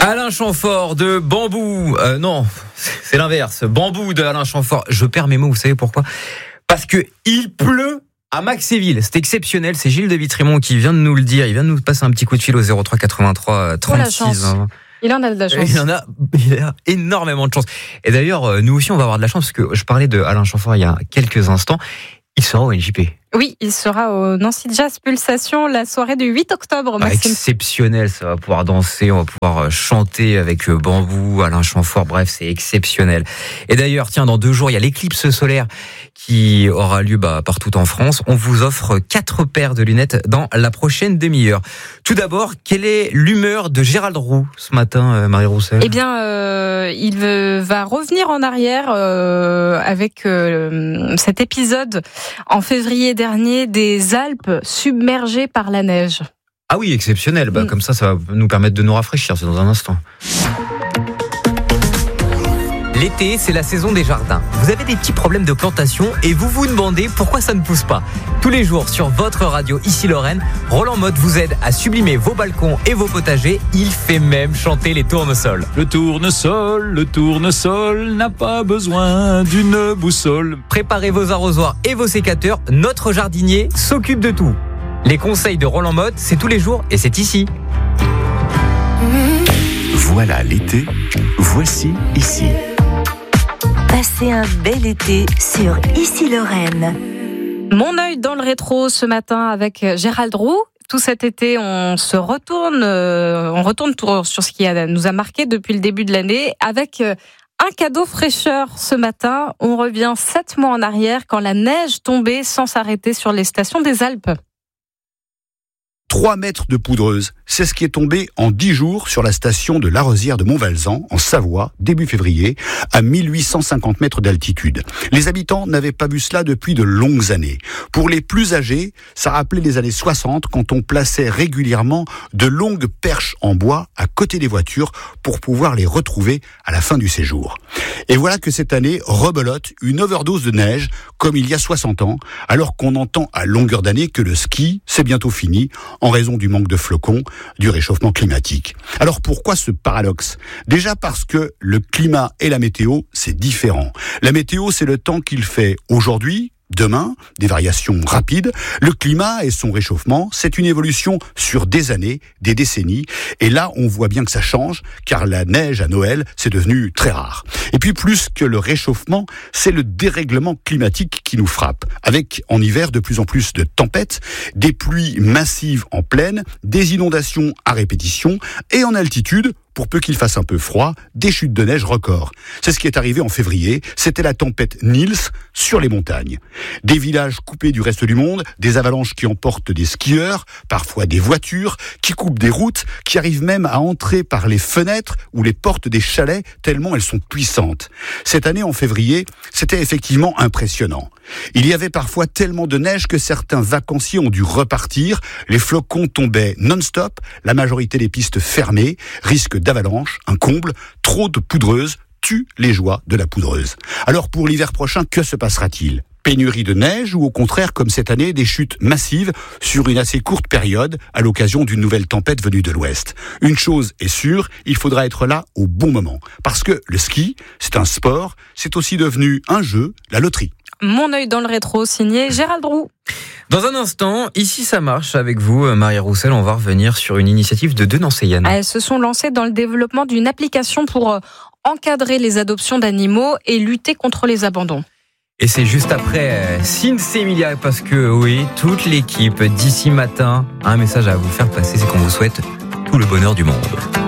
Alain Chamfort de Bambou. Non, c'est l'inverse. Bambou de Alain Chamfort. Je perds mes mots, vous savez pourquoi ? Parce que il pleut à Maxéville. C'est exceptionnel. C'est Gilles de Vitrémont qui vient de nous le dire. Il vient de nous passer un petit coup de fil au 03 83 36. Il en a de la chance. Il a énormément de chance. Et d'ailleurs, nous aussi, on va avoir de la chance parce que je parlais de Alain Chamfort il y a quelques instants. Il sera au NJP. Oui, il sera au Nancy Jazz Pulsation la soirée du 8 octobre, Maxime. Exceptionnel, ça va pouvoir danser, on va pouvoir chanter avec Bambou, Alain Chamfort, bref, c'est exceptionnel. Et d'ailleurs, tiens, dans 2 jours, il y a l'éclipse solaire qui aura lieu partout en France. On vous offre 4 paires de lunettes dans la prochaine demi-heure. Tout d'abord, quelle est l'humeur de Gérald Roux ce matin, Marie Roussel ? Eh bien, il va revenir en arrière avec cet épisode en février dernier des Alpes submergées par la neige. Ah oui, exceptionnel. Comme ça va nous permettre de nous rafraîchir. C'est dans un instant. L'été, c'est la saison des jardins. Vous avez des petits problèmes de plantation et vous vous demandez pourquoi ça ne pousse pas. Tous les jours sur votre radio Ici Lorraine, Roland Motte vous aide à sublimer vos balcons et vos potagers. Il fait même chanter les tournesols. Le tournesol n'a pas besoin d'une boussole. Préparez vos arrosoirs et vos sécateurs. Notre jardinier s'occupe de tout. Les conseils de Roland Motte, c'est tous les jours et c'est ici. Voilà l'été, voici ici. Passez un bel été sur Ici Lorraine. Mon œil dans le rétro ce matin avec Gérald Roux. Tout cet été, on retourne sur ce qui nous a marqué depuis le début de l'année avec un cadeau fraîcheur ce matin. On revient 7 mois en arrière quand la neige tombait sans s'arrêter sur les stations des Alpes. 3 mètres de poudreuse, c'est ce qui est tombé en 10 jours sur la station de La Rosière de Montvalzan, en Savoie, début février, à 1850 mètres d'altitude. Les habitants n'avaient pas vu cela depuis de longues années. Pour les plus âgés, ça rappelait les années 60, quand on plaçait régulièrement de longues perches en bois à côté des voitures pour pouvoir les retrouver à la fin du séjour. Et voilà que cette année rebelote une overdose de neige, comme il y a 60 ans, alors qu'on entend à longueur d'année que le ski, c'est bientôt fini, en raison du manque de flocons, du réchauffement climatique. Alors pourquoi ce paradoxe ? Déjà parce que le climat et la météo, c'est différent. La météo, c'est le temps qu'il fait aujourd'hui, demain, des variations rapides. Le climat et son réchauffement, c'est une évolution sur des années, des décennies. Et là, on voit bien que ça change, car la neige à Noël, c'est devenu très rare. Et puis, plus que le réchauffement, c'est le dérèglement climatique qui nous frappe. Avec, en hiver, de plus en plus de tempêtes, des pluies massives en plaine, des inondations à répétition, et en altitude, pour peu qu'il fasse un peu froid, des chutes de neige records. C'est ce qui est arrivé en février, c'était la tempête Niels sur les montagnes. Des villages coupés du reste du monde, des avalanches qui emportent des skieurs, parfois des voitures, qui coupent des routes, qui arrivent même à entrer par les fenêtres ou les portes des chalets, tellement elles sont puissantes. Cette année, en février, c'était effectivement impressionnant. Il y avait parfois tellement de neige que certains vacanciers ont dû repartir, les flocons tombaient non-stop, la majorité des pistes fermées, risque d'avalanche, un comble, trop de poudreuse tue les joies de la poudreuse. Alors pour l'hiver prochain, que se passera-t-il ? Pénurie de neige ou au contraire, comme cette année, des chutes massives sur une assez courte période à l'occasion d'une nouvelle tempête venue de l'ouest. Une chose est sûre, il faudra être là au bon moment. Parce que le ski, c'est un sport, c'est aussi devenu un jeu, la loterie. Mon œil dans le rétro, signé Gérald Roux. Dans un instant, ici ça marche avec vous, Marie Roussel, on va revenir sur une initiative de 2 Nancéiennes. Elles se sont lancées dans le développement d'une application pour encadrer les adoptions d'animaux et lutter contre les abandons. Et c'est juste après Cincy Emilia, parce que oui, toute l'équipe d'ici matin a un message à vous faire passer, c'est qu'on vous souhaite tout le bonheur du monde.